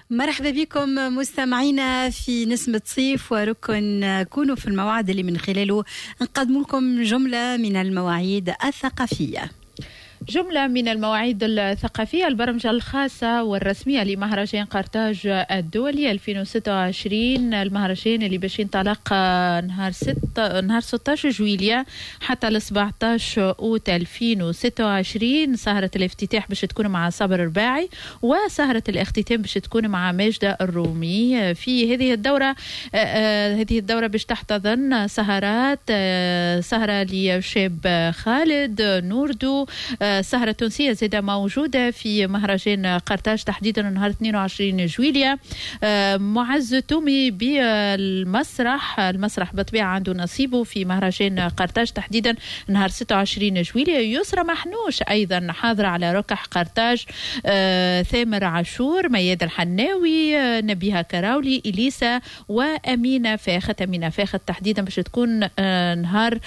مرحبا بكم مستمعينا في نسمة صيف وركن كونوا في الموعد اللي من خلاله نقدم لكم جملة من المواعيد الثقافية. جملة من المواعيد الثقافية، البرمجة الخاصة والرسمية لمهرجان قرطاج الدولي 2026، المهرجان اللي باش ينطلق نهار 16 جويلية حتى ل 17 أوت 2026. سهرة الافتتاح باش تكون مع صابر الرباعي، وسهرة الاختتام باش تكون مع ماجدة الرومي. في هذه الدورة باش تحتضن سهرات، سهرة لشاب خالد نوردو، سهرة تونسية زادة موجودة في مهرجان قرطاج تحديدا نهار 22 جويلية. معز تومي بالمسرح، المسرح بطبيعة عنده نصيبه في مهرجان قرطاج تحديدا نهار 26 جويلية. يسرى محنوش أيضا حاضرة على ركح قرطاج، ثامر عاشور، مياد الحناوي، نبيها كراولي، إليسا وأمينة فاخت. أمينة فاخت تحديدا باش تكون نهار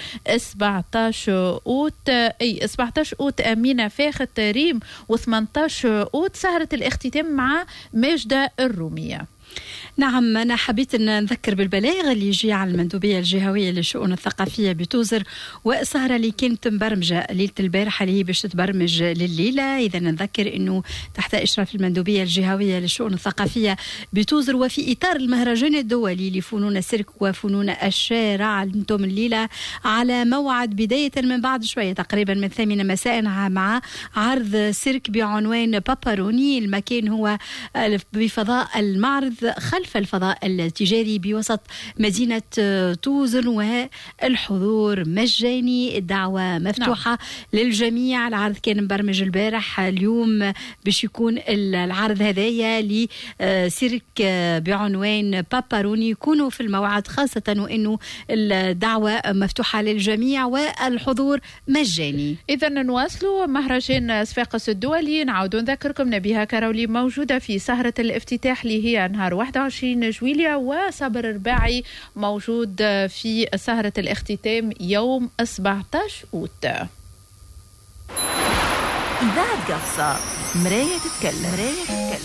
17 أوت 17 أوت أمينة فاخت ريم، و18 أوت سهرة الاختتام مع ماجدة الرومية. نعم، أنا حبيت أن نذكر بالبلاغ اللي يجي على المندوبية الجهوية للشؤون الثقافية بتوزر، والسهرة اللي كانت مبرمجة ليلة البارحة اللي هي باش تتبرمج لليلة. إذا نذكر أنه تحت إشراف المندوبية الجهوية للشؤون الثقافية بتوزر، وفي إطار المهرجان الدولي لفنون السيرك وفنون الشارع، أنتم الليلة على موعد بداية من بعد شوية تقريبا من 8 مساء مع عرض سيرك بعنوان باباروني. المكان هو بفضاء المعرض خلف الفضاء التجاري بوسط مدينة توزن، والحضور مجاني، الدعوة مفتوحة للجميع. العرض كان مبرمج البارح، اليوم باش يكون العرض هذايا لسيرك بعنوان باباروني. يكونوا في الموعد خاصة وإنه الدعوة مفتوحة للجميع والحضور مجاني. إذا نواصلوا مهرجان صفاقس الدولي، نعاودوا نذكركم نبيها كراولي موجودة في سهرة الافتتاح اللي هي نهار 21 جويلية، وصابر الرباعي موجود في سهرة الاختتام يوم 17 أوت. إذاعة قفصة، مراية تتكلم.